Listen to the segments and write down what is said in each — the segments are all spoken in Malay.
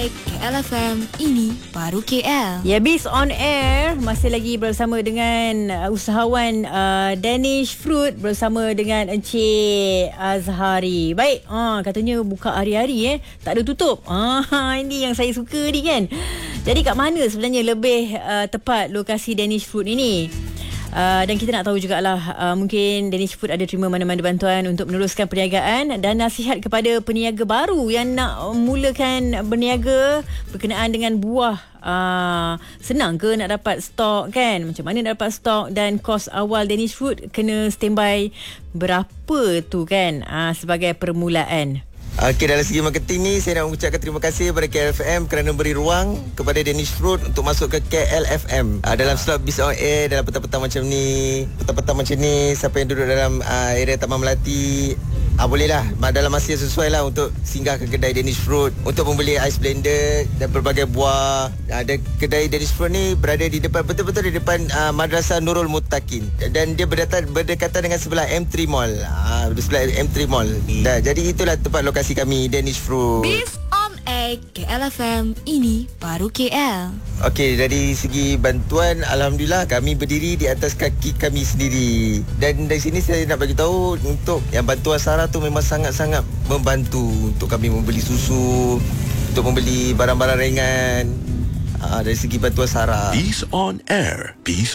Air KL FM, ini baru KL. Ya, Biz on Air masih lagi bersama dengan usahawan Danish Fruit bersama dengan Encik Azhari. Baik, katanya buka hari-hari tak ada tutup. Ini yang saya suka ni kan. Jadi kat mana sebenarnya lebih tepat lokasi Danish Fruit ini? Dan kita nak tahu jugalah mungkin Danish Food ada terima mana-mana bantuan untuk meneruskan perniagaan dan nasihat kepada peniaga baru yang nak mulakan berniaga berkenaan dengan buah. Senang ke nak dapat stok kan? Macam mana nak dapat stok dan kos awal Danish Food kena standby berapa tu kan sebagai permulaan? Okey, dalam segi marketing ni saya nak mengucapkan terima kasih kepada KLFM kerana beri ruang kepada Danish Fruit untuk masuk ke KLFM. Dalam slot Biz on Air dalam petang-petang macam ni, siapa yang duduk dalam area Taman Melati, bolehlah dalam masa yang sesuai lah untuk singgah ke kedai Danish Fruit untuk membeli ice blender dan berbagai buah. Dan kedai Danish Fruit ni berada di depan, betul-betul di depan Madrasah Nurul Muttaqin, dan dia berdekatan dengan sebelah M3 Mall. Di sebelah M3 Mall. Jadi itulah tempat lokasi kami Danish Fruit. Biz on Air KL FM, ini baru KL. Okey, dari segi bantuan, alhamdulillah kami berdiri di atas kaki kami sendiri. Dan dari sini saya nak bagi tahu untuk yang bantuan SARA tu memang sangat-sangat membantu untuk kami membeli susu, untuk membeli barang-barang ringan. Dari segi bantuan SARA. Biz on Air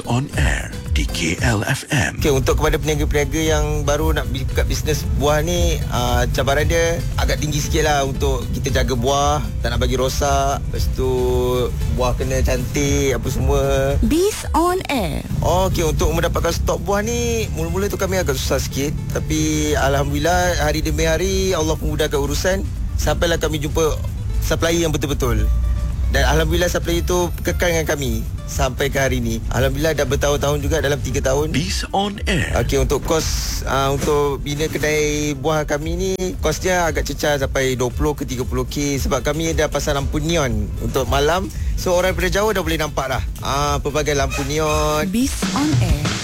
di KLFM. Okey, untuk kepada peniaga-peniaga yang baru nak buka bisnes buah ni, cabaran dia agak tinggi sikit lah untuk kita jaga buah, tak nak bagi rosak. Lepas tu buah kena cantik apa semua. Biz on Air. Okey, untuk mendapatkan stok buah ni mula-mula tu kami agak susah sikit, tapi alhamdulillah hari demi hari Allah memudahkan urusan sampailah kami jumpa supplier yang betul-betul. Dan alhamdulillah supplier itu kekal dengan kami sampai ke hari ni. Alhamdulillah dah bertahun-tahun juga, dalam 3 tahun. Biz on Air. Okey, untuk kos untuk bina kedai buah kami ni, kos dia agak cecah sampai 20 ke 30k sebab kami dah pasang lampu neon untuk malam. So orang daripada jauh dah boleh nampak dah pelbagai lampu neon. Biz on Air.